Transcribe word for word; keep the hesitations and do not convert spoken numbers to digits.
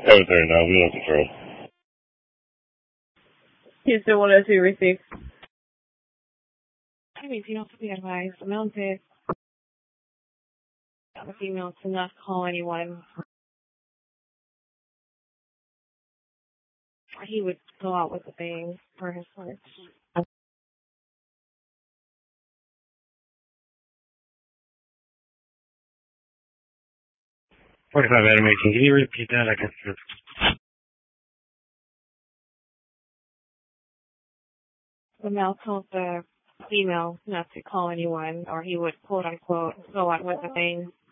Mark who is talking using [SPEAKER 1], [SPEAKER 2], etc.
[SPEAKER 1] Everything now, we don't control.
[SPEAKER 2] Houston one oh two received. I mean, female to be advised. The male says the female to not call anyone. Or he would go out with the thing for his work.
[SPEAKER 1] forty-five animation, can you repeat that? I can.
[SPEAKER 2] The male told the female not to call anyone, or he would quote unquote go out with the thing.